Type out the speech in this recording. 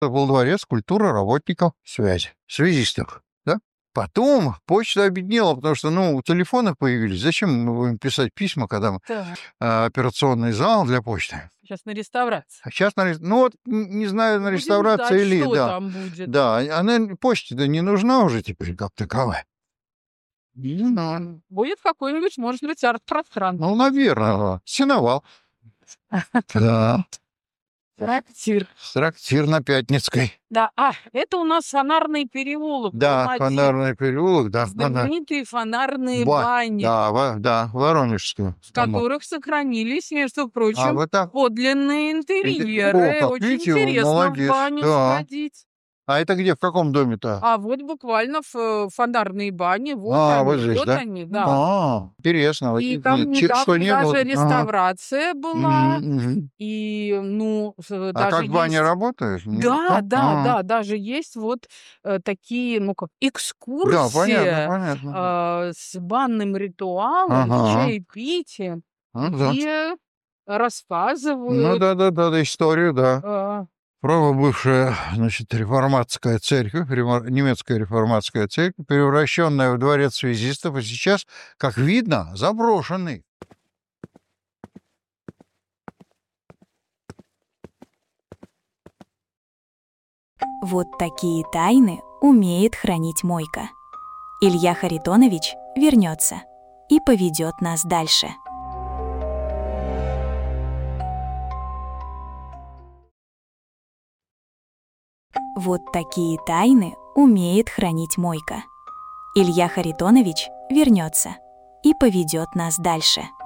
Это был дворец культуры работников связи, связистов, да? Потом почта обеднела, потому что, телефоны появились. Зачем мы будем писать письма, когда Так, операционный зал для почты? сейчас на реставрации. А сейчас, не знаю, на Будем реставрации ждать, или, что да. там будет. Да, она почте-то не нужна уже теперь как таковая. Будет какой-нибудь, может быть, арт-пространство. Ну, наверное, сеновал. Да, Трактир. трактир на Пятницкой. Да, это у нас фонарный переулок в Да, Алмате. фонарный переулок, да. Знаменитые фонарные Ба- бани, Да, Воронежскую. в которых сохранились, между прочим, вот так. подлинные интерьеры. как Очень видите, интересно молодец, в баню да. сходить. А это где, в каком доме-то? А вот буквально в фонарные бани, вот вот здесь, вот да? они, да. Интересно. И там недавно не было? даже Ага. реставрация была, Мгм, мгм. и, А даже как бани есть... работают? Да, даже есть вот такие, как Да, экскурсии понятно. с банным ритуалом, с Ага. чаепитием, Ну да. где Ну рассказывают, да, историю, да. а, Право бывшая, реформатская церковь, немецкая реформатская церковь, превращенная в дворец связистов, и сейчас, как видно, заброшенный. Вот такие тайны умеет хранить Мойка. Илья Харитонович вернется и поведет нас дальше. Вот такие тайны умеет хранить Мойка. Илья Харитонович вернется и поведет нас дальше.